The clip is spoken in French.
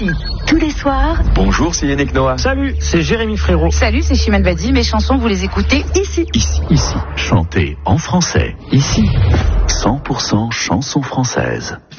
Ici, tous les soirs. Bonjour, c'est Yannick Noah. Salut, c'est Jérémy Frérot. Salut, c'est Chimène Badi. Mes chansons, vous les écoutez ici. Ici. Chantez en français. Ici. 100% chansons françaises.